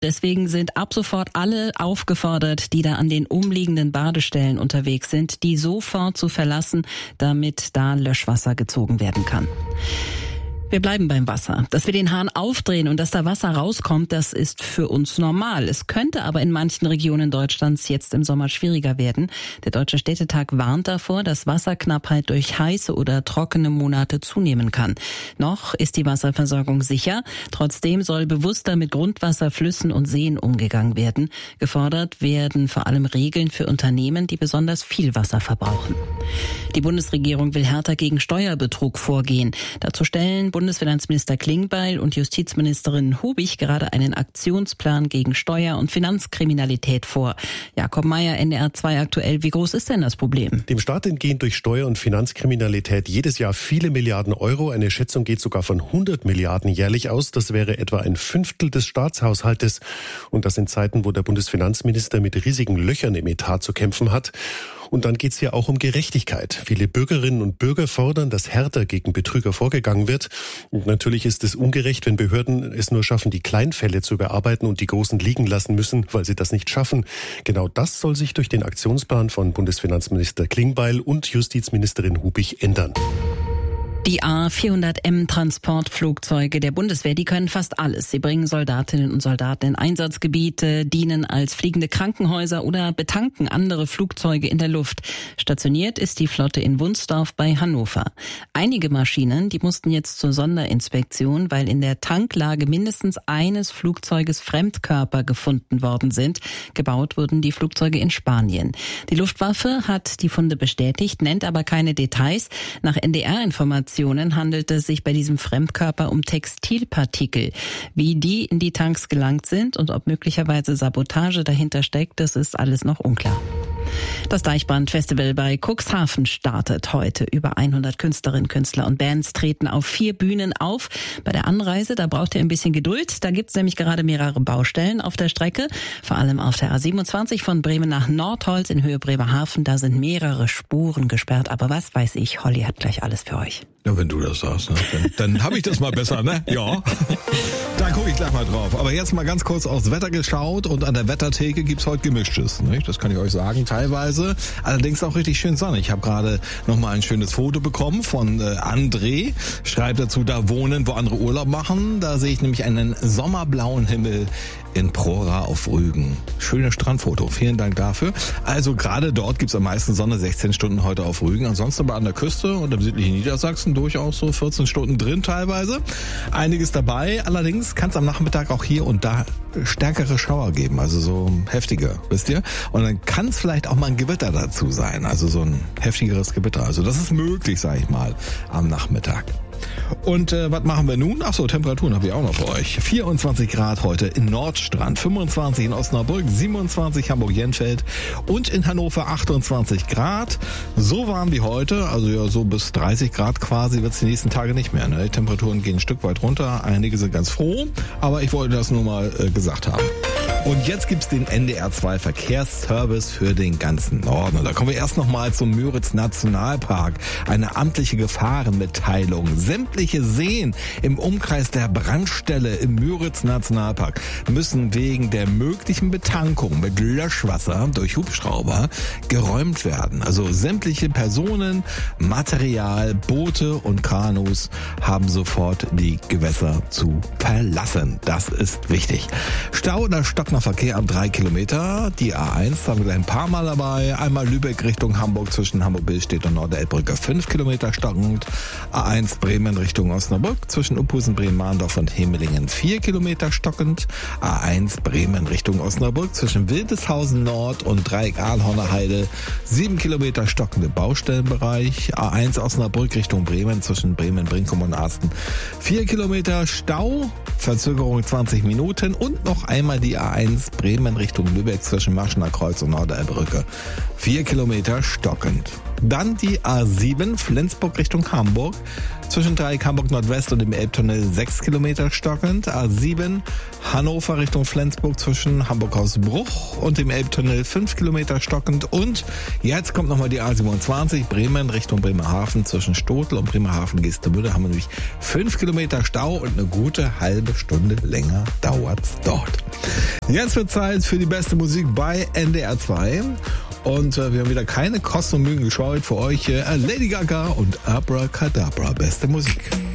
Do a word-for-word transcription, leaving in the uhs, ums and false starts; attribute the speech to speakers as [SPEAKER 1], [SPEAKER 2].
[SPEAKER 1] Deswegen sind ab sofort alle aufgefordert, die da an den umliegenden Badestellen unterwegs sind, die sofort zu verlassen, damit da Löschwasser gezogen werden kann. Wir bleiben beim Wasser. Dass wir den Hahn aufdrehen und dass da Wasser rauskommt, das ist für uns normal. Es könnte aber in manchen Regionen Deutschlands jetzt im Sommer schwieriger werden. Der Deutsche Städtetag warnt davor, dass Wasserknappheit durch heiße oder trockene Monate zunehmen kann. Noch ist die Wasserversorgung sicher. Trotzdem soll bewusster mit Grundwasser, Flüssen und Seen umgegangen werden. Gefordert werden vor allem Regeln für Unternehmen, die besonders viel Wasser verbrauchen. Die Bundesregierung will härter gegen Steuerbetrug vorgehen. Dazu stellen Bundesfinanzminister Klingbeil und Justizministerin Hubig gerade einen Aktionsplan gegen Steuer- und Finanzkriminalität vor. Jakob Mayer, N D R zwei aktuell. Wie groß ist denn das Problem?
[SPEAKER 2] Dem Staat entgehen durch Steuer- und Finanzkriminalität jedes Jahr viele Milliarden Euro. Eine Schätzung geht sogar von hundert Milliarden jährlich aus. Das wäre etwa ein Fünftel des Staatshaushaltes. Und das in Zeiten, wo der Bundesfinanzminister mit riesigen Löchern im Etat zu kämpfen hat. Und dann geht es ja auch um Gerechtigkeit. Viele Bürgerinnen und Bürger fordern, dass härter gegen Betrüger vorgegangen wird. Und natürlich ist es ungerecht, wenn Behörden es nur schaffen, die Kleinfälle zu bearbeiten und die großen liegen lassen müssen, weil sie das nicht schaffen. Genau das soll sich durch den Aktionsplan von Bundesfinanzminister Klingbeil und Justizministerin Hubig ändern.
[SPEAKER 1] Die A vierhundert M Transportflugzeuge der Bundeswehr, die können fast alles. Sie bringen Soldatinnen und Soldaten in Einsatzgebiete, dienen als fliegende Krankenhäuser oder betanken andere Flugzeuge in der Luft. Stationiert ist die Flotte in Wunsdorf bei Hannover. Einige Maschinen, die mussten jetzt zur Sonderinspektion, weil in der Tanklage mindestens eines Flugzeuges Fremdkörper gefunden worden sind. Gebaut wurden die Flugzeuge in Spanien. Die Luftwaffe hat die Funde bestätigt, nennt aber keine Details. Nach N D R-Informationen handelt es sich bei diesem Fremdkörper um Textilpartikel. Wie die in die Tanks gelangt sind und ob möglicherweise Sabotage dahinter steckt, das ist alles noch unklar. Das Deichbrand-Festival bei Cuxhaven startet heute. Über hundert Künstlerinnen, Künstler und Bands treten auf vier Bühnen auf. Bei der Anreise, da braucht ihr ein bisschen Geduld. Da gibt's nämlich gerade mehrere Baustellen auf der Strecke. Vor allem auf der A siebenundzwanzig von Bremen nach Nordholz in Höhe Bremerhaven. Da sind mehrere Spuren gesperrt. Aber was weiß ich, Holly hat gleich alles für euch.
[SPEAKER 3] Ja, wenn du das sagst, ne? dann, dann habe ich das mal besser, ne? Ja. Da gucke ich gleich mal drauf. Aber jetzt mal ganz kurz aufs Wetter geschaut und an der Wettertheke gibt's heute Gemischtes, nicht? Das kann ich euch sagen, teilweise. Allerdings auch richtig schön Sonne. Ich habe gerade noch mal ein schönes Foto bekommen von äh, André. Schreibt dazu, da wohnen, wo andere Urlaub machen. Da sehe ich nämlich einen sommerblauen Himmel in Prora auf Rügen. Schönes Strandfoto. Vielen Dank dafür. Also gerade dort gibt's am meisten Sonne, sechzehn Stunden heute auf Rügen. Ansonsten aber an der Küste und im südlichen Niedersachsen durchaus so vierzehn Stunden drin teilweise. Einiges dabei. Allerdings kann es am Nachmittag auch hier und da stärkere Schauer geben, also so heftige, wisst ihr? Und dann kann es vielleicht auch mal ein Gewitter dazu sein, also so ein heftigeres Gewitter. Also das ist möglich, sage ich mal, am Nachmittag. Und äh, was machen wir nun? Ach so, Temperaturen habe ich auch noch für euch. vierundzwanzig Grad heute in Nordstrand, fünfundzwanzig in Osnabrück, siebenundzwanzig Hamburg-Jenfeld und in Hannover achtundzwanzig Grad. So warm wie heute, also ja so bis dreißig Grad quasi wird es die nächsten Tage nicht mehr. Ne? Die Temperaturen gehen ein Stück weit runter, einige sind ganz froh, aber ich wollte das nur mal äh, gesagt haben. Und jetzt gibt's den N D R zwei Verkehrsservice für den ganzen Norden. Und da kommen wir erst nochmal zum Müritz Nationalpark. Eine amtliche Gefahrenmitteilung. Sämtliche Seen im Umkreis der Brandstelle im Müritz Nationalpark müssen wegen der möglichen Betankung mit Löschwasser durch Hubschrauber geräumt werden. Also sämtliche Personen, Material, Boote und Kanus haben sofort die Gewässer zu verlassen. Das ist wichtig. Stau oder stockender Verkehr am drei Kilometer. Die A eins haben wir gleich ein paar Mal dabei. Einmal Lübeck Richtung Hamburg zwischen Hamburg-Billstedt und Norderelbbrücke fünf Kilometer stockend. A eins Bremen Richtung Osnabrück zwischen Uphusen, Bremen-Mahndorf und Hemelingen vier Kilometer stockend. A eins Bremen Richtung Osnabrück zwischen Wildeshausen Nord und Dreieck Ahlhorner Heide sieben Kilometer stockende Baustellenbereich. A eins Osnabrück Richtung Bremen zwischen Bremen, Brinkum und Arsten vier Kilometer Stau, Verzögerung zwanzig Minuten und noch einmal die A eins Bremen Richtung Lübeck zwischen Maschener Kreuz und Norderelbbrücke vier Kilometer stockend. Dann die A sieben, Flensburg Richtung Hamburg. Zwischen Dreieck Hamburg Nordwest und dem Elbtunnel sechs Kilometer stockend. A sieben, Hannover Richtung Flensburg zwischen Hamburg-Hausbruch und dem Elbtunnel fünf Kilometer stockend. Und jetzt kommt nochmal die A siebenundzwanzig, Bremen Richtung Bremerhaven zwischen Stotel und Bremerhaven-Geestemünde. Haben wir nämlich fünf Kilometer Stau und eine gute halbe Stunde länger dauert's dort. Jetzt wird Zeit für die beste Musik bei N D R zwei. Und äh, wir haben wieder keine Kosten und Mühen gescheut für euch. Äh, Lady Gaga und Abracadabra, beste Musik.